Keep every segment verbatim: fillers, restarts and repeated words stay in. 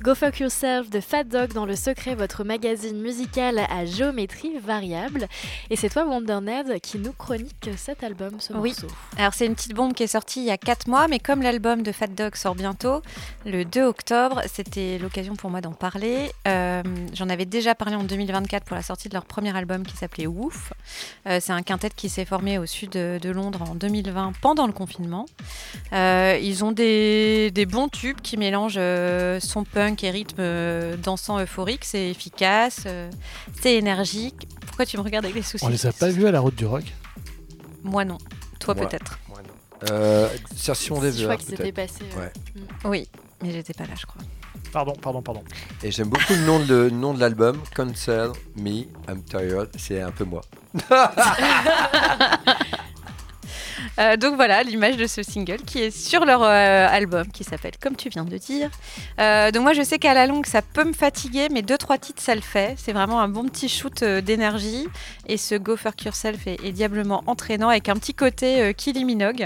Go Fuck Yourself de Fat Dog dans Le Secret, votre magazine musical à géométrie variable. Et c'est toi, Wondernerd, qui nous chronique cet album, ce oui. morceau. Alors c'est une petite bombe qui est sortie il y a quatre mois, mais comme l'album de Fat Dog sort bientôt, le deux octobre, c'était l'occasion pour moi d'en parler. Euh, j'en avais déjà parlé en deux mille vingt-quatre pour la sortie de leur premier album qui s'appelait Woof. Euh, c'est un quintet qui s'est formé au sud de, de Londres en deux mille vingt pendant le confinement. Euh, ils ont des, des bons tubes qui mélangent euh, son punk et rythme euh, dansant euphorique, c'est efficace, euh, c'est énergique. Pourquoi tu me regardes avec des soucis ? On les a pas vus à la Route du Rock ? Moi non, toi Moi. peut-être. Moi, non. Euh, Session Je d'Ever, crois que c'était peut-être. passé. euh, Ouais. mm. Oui, mais j'étais pas là je crois. Pardon, pardon, pardon. Et j'aime beaucoup le nom de, le nom de l'album, Cancel Me, I'm Tired. C'est un peu moi. Euh, donc voilà l'image de ce single qui est sur leur euh, album qui s'appelle Comme tu viens de dire. Euh, donc moi je sais qu'à la longue ça peut me fatiguer, mais deux trois titres ça le fait. C'est vraiment un bon petit shoot euh, d'énergie et ce Go Fuck Yourself est, est diablement entraînant avec un petit côté euh, Kylie Minogue.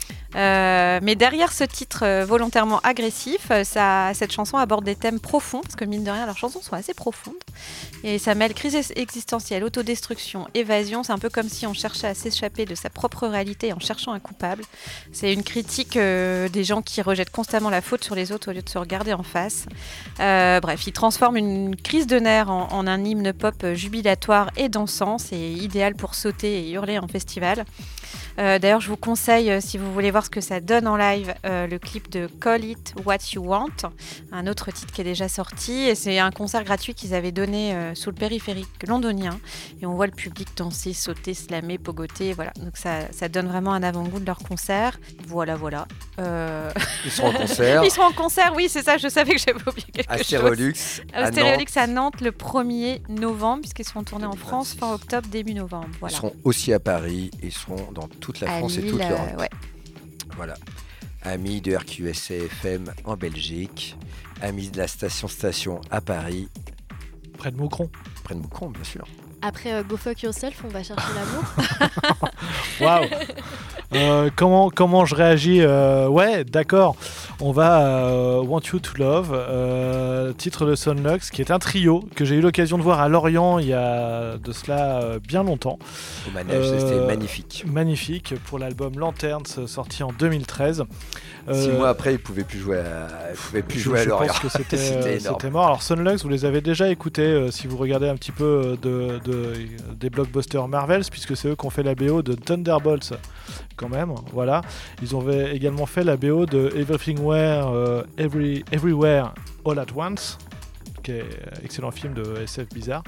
Euh, mais derrière ce titre euh, volontairement agressif, euh, ça, cette chanson aborde des thèmes profonds, parce que mine de rien, leurs chansons sont assez profondes. Et ça mêle crise existentielle, autodestruction, évasion. C'est un peu comme si on cherchait à s'échapper de sa propre réalité en cherchant un coupable. C'est une critique euh, des gens qui rejettent constamment la faute sur les autres au lieu de se regarder en face. Euh, bref, ils transforment une crise de nerfs en, en un hymne pop jubilatoire et dansant. C'est idéal pour sauter et hurler en festival. Euh, d'ailleurs, je vous conseille, euh, si vous voulez voir ce que ça donne en live, euh, le clip de Call It What You Want, un autre titre qui est déjà sorti. Et c'est un concert gratuit qu'ils avaient donné euh, sous le périphérique londonien. Et on voit le public danser, sauter, slammer, pogoter. Voilà. Donc ça, ça donne vraiment un avant-goût de leur concert. Voilà, voilà. Euh... Ils seront en concert. Ils seront en concert, oui, c'est ça. Je savais que j'avais oublié quelque À chose. Stérolux. À Stérolux à Nantes le premier novembre, puisqu'ils seront tournés en France fin octobre, début novembre. Voilà. Ils seront aussi à Paris. Ils seront dans toute la À France Lille, et toute euh, l'Europe. ouais. Voilà. Amis de R Q S C F M en Belgique. Amis de la station Station à Paris. Près de Moucron. Près de Moucron, bien sûr. Après euh, Go Fuck Yourself, on va chercher l'amour. Waouh. Euh, comment, comment je réagis euh, Ouais, d'accord. On va euh, Want You to Love, euh, titre de Sonlux, qui est un trio que j'ai eu l'occasion de voir à Lorient il y a de cela euh, bien longtemps. Au manège, Euh, c'était magnifique. Magnifique pour l'album Lanterns, sorti en deux mille treize. Six Euh, mois après, ils pouvaient plus jouer à, ils pouvaient plus Je, jouer à je Lorient. pense que c'était, C'était euh, énorme. c'était mort. Alors Sonlux, vous les avez déjà écoutés euh, si vous regardez un petit peu euh, de, de, des blockbusters Marvels, puisque c'est eux qui ont fait la B O de Thunderbolts quand même. Voilà. Ils ont fait- également fait la B O de Everything Where, euh, Every, Everywhere All at Once, qui est un excellent film de S F bizarre.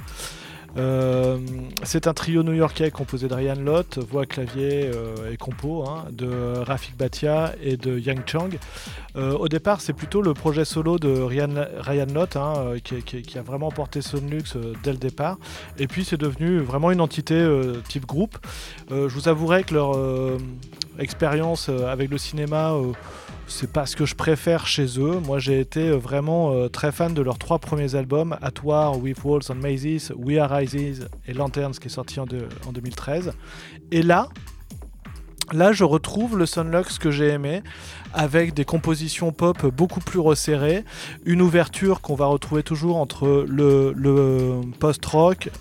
Euh, c'est un trio new-yorkais composé de Ryan Lott, voix, clavier euh, et compo, hein, de Rafik Bhatia et de Yang Chang. Euh, au départ, c'est plutôt le projet solo de Ryan, Ryan Lott hein, euh, qui, qui- qui a vraiment porté Sonlux euh, dès le départ. Et puis, c'est devenu vraiment une entité euh, type groupe. Euh, je vous avouerai que leur euh, expérience euh, avec le cinéma, euh, c'est pas ce que je préfère chez eux. Moi, j'ai été euh, vraiment euh, très fan de leurs trois premiers albums, At War, With Walls and Mazes, We Are Rises et Lanterns, qui est sorti en, deux- en deux mille treize. Et là, là, je retrouve le Sonlux que j'ai aimé, avec des compositions pop beaucoup plus resserrées, une ouverture qu'on va retrouver toujours entre le, le post-rock,